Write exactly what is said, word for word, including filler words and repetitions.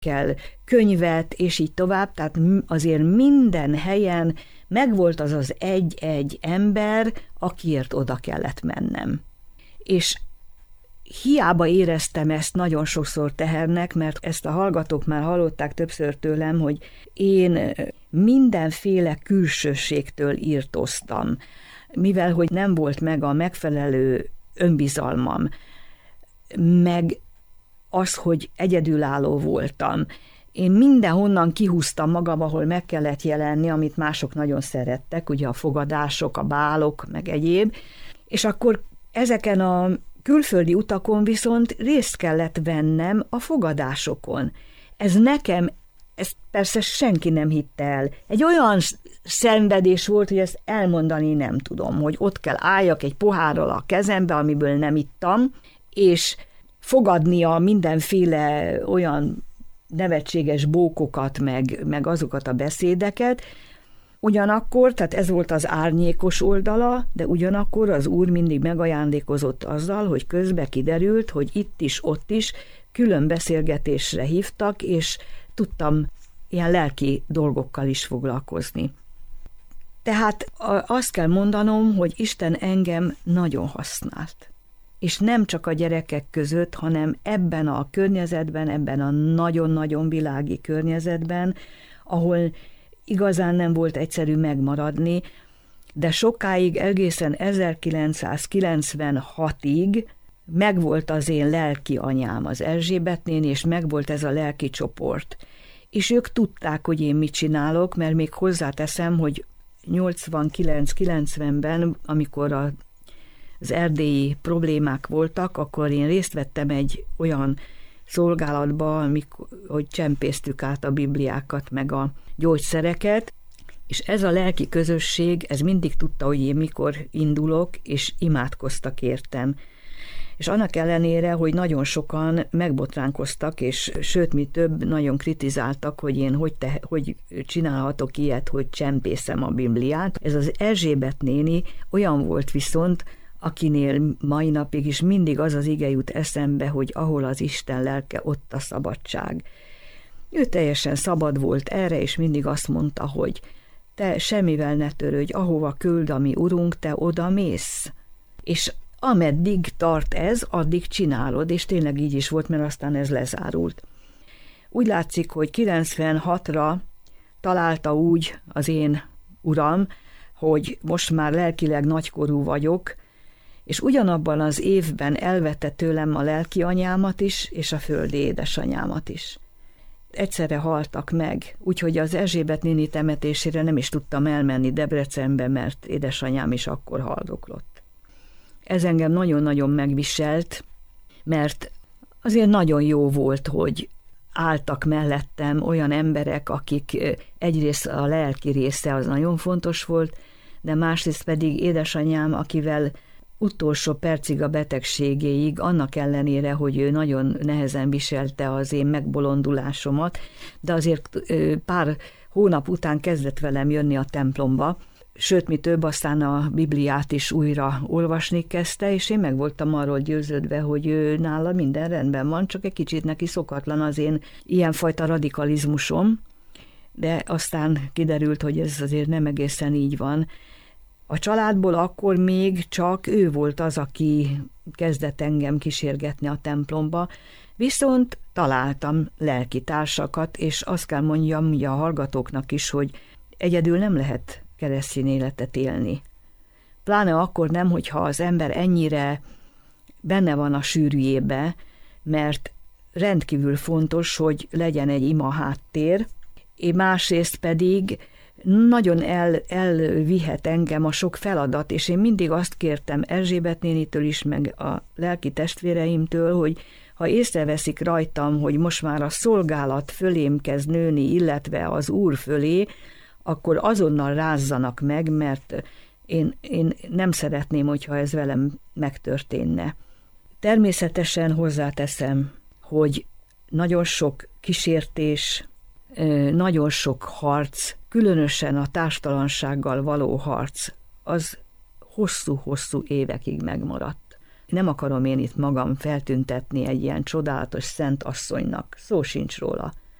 gyerekekkel könyvet, és így tovább, tehát azért minden helyen megvolt az az egy-egy ember, akiért oda kellett mennem. És hiába éreztem ezt nagyon sokszor tehernek, mert ezt a hallgatók már hallották többször tőlem, hogy én mindenféle külsőségtől írtóztam, mivel hogy nem volt meg a megfelelő önbizalmam, meg az, hogy egyedülálló voltam. Én mindenhonnan kihúztam magam, ahol meg kellett jelenni, amit mások nagyon szerettek, ugye a fogadások, a bálok, meg egyéb, és akkor ezeken a külföldi utakon viszont részt kellett vennem a fogadásokon. Ez nekem, ezt persze senki nem hitte el. Egy olyan szenvedés volt, hogy ezt elmondani nem tudom, hogy ott kell álljak egy pohárral a kezembe, amiből nem ittam, és fogadnia mindenféle olyan nevetséges bókokat, meg, meg azokat a beszédeket. Ugyanakkor, tehát ez volt az árnyékos oldala, de ugyanakkor az Úr mindig megajándékozott azzal, hogy közbe kiderült, hogy itt is, ott is külön beszélgetésre hívtak, és tudtam ilyen lelki dolgokkal is foglalkozni. Tehát azt kell mondanom, hogy Isten engem nagyon használt. És nem csak a gyerekek között, hanem ebben a környezetben, ebben a nagyon-nagyon világi környezetben, ahol igazán nem volt egyszerű megmaradni, de sokáig, egészen ezerkilencszázkilencvenhatig megvolt az én lelki anyám, az Erzsébet néni, és megvolt ez a lelki csoport. És ők tudták, hogy én mit csinálok, mert még hozzáteszem, hogy nyolcvankilenc-kilencvenben, amikor a az erdélyi problémák voltak, akkor én részt vettem egy olyan szolgálatba, amikor, hogy csempésztük át a bibliákat, meg a gyógyszereket, és ez a lelki közösség, ez mindig tudta, hogy én mikor indulok, és imádkoztak értem. És annak ellenére, hogy nagyon sokan megbotránkoztak, és sőt, mi több, nagyon kritizáltak, hogy én hogy, te, hogy csinálhatok ilyet, hogy csempészem a Bibliát. Ez az Erzsébet néni olyan volt viszont, akinél mai napig is mindig az az ige jut eszembe, hogy ahol az Isten lelke, ott a szabadság. Ő teljesen szabad volt erre, és mindig azt mondta, hogy te semmivel ne törődj, ahova küld a mi urunk, te oda mész. És ameddig tart ez, addig csinálod, és tényleg így is volt, mert aztán ez lezárult. Úgy látszik, hogy kilencvenhatra találta úgy az én uram, hogy most már lelkileg nagykorú vagyok, és ugyanabban az évben elvette tőlem a lelki anyámat is, és a földi édesanyámat is. Egyszerre haltak meg, úgyhogy az Erzsébet néni temetésére nem is tudtam elmenni Debrecenbe, mert édesanyám is akkor haldoklott. Ez engem nagyon-nagyon megviselt, mert azért nagyon jó volt, hogy álltak mellettem olyan emberek, akik egyrészt a lelki része az nagyon fontos volt, de másrészt pedig édesanyám, akivel utolsó percig a betegségéig, annak ellenére, hogy ő nagyon nehezen viselte az én megbolondulásomat, de azért pár hónap után kezdett velem jönni a templomba, sőt, mi több, aztán a Bibliát is újra olvasni kezdte, és én meg voltam arról győződve, hogy ő nála minden rendben van, csak egy kicsit neki szokatlan az én ilyenfajta radikalizmusom, de aztán kiderült, hogy ez azért nem egészen így van. A családból akkor még csak ő volt az, aki kezdett engem kísérgetni a templomba, viszont találtam lelkitársakat, és azt kell mondjam a hallgatóknak is, hogy egyedül nem lehet keresztény életet élni. Pláne akkor nem, hogyha az ember ennyire benne van a sűrűjébe, mert rendkívül fontos, hogy legyen egy ima háttér, és másrészt pedig nagyon el, elvihet engem a sok feladat, és én mindig azt kértem Erzsébet nénitől is, meg a lelki testvéreimtől, hogy ha észreveszik rajtam, hogy most már a szolgálat fölém kezd nőni, illetve az Úr fölé, akkor azonnal rázzanak meg, mert én, én nem szeretném, hogyha ez velem megtörténne. Természetesen hozzáteszem, hogy nagyon sok kísértés, nagyon sok harc, különösen a társtalansággal való harc, az hosszú-hosszú évekig megmaradt. Nem akarom én itt magam feltüntetni egy ilyen csodálatos szent asszonynak, szó sincs róla.